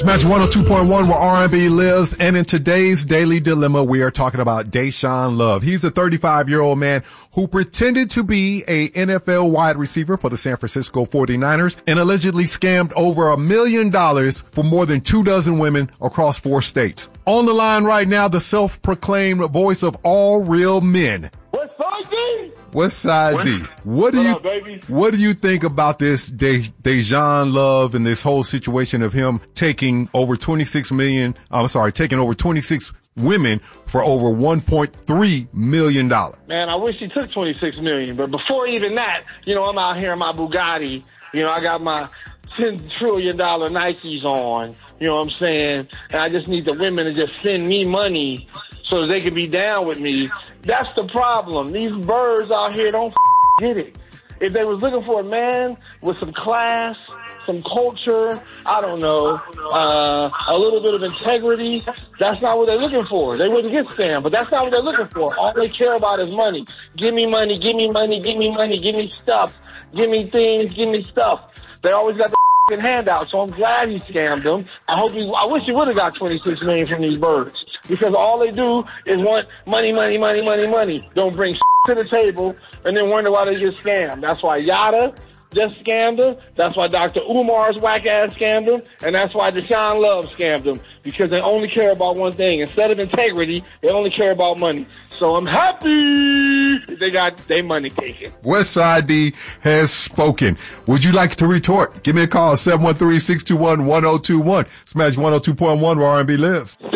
Smash 102.1 where R&B lives, and in today's Daily Dilemma, we are talking about Deshaun Love. He's a 35-year-old man who pretended to be a NFL wide receiver for the San Francisco 49ers and allegedly scammed over $1 million for more than 24 women across 4 states. On the line right now, the self-proclaimed voice of all real men. West Side D. What do you think about this Deshaun Love and this whole situation of him taking over 26 women for over $1.3 million? Man, I wish he took 26 million, but before even that, I'm out here in my Bugatti. I got my $10 trillion Nikes on, you know what I'm saying? And I just need the women to just send me money so that they can be down with me. That's the problem. These birds out here don't get it. If they was looking for a man with some class, some culture, I don't know, a little bit of integrity, that's not what they're looking for. They wouldn't get scammed, but that's not what they're looking for. All they care about is money. Give me money, give me money, give me money, give me stuff, give me things, give me stuff. They always got the handout, so I'm glad he scammed them. I wish he would have got 26 million from these birds, because all they do is want money, money, money, money, money. Don't bring to the table and then wonder why they get scammed. That's why Yada just scammed him. That's why Dr. Umar's whack ass scammed him, and that's why Deshaun Love scammed him, because they only care about one thing. Instead of integrity, they only care about money. So I'm happy they got their money taken. Westside D has spoken. Would you like to retort? Give me a call, 713-621-1021. Smash 102.1 where R&B lives.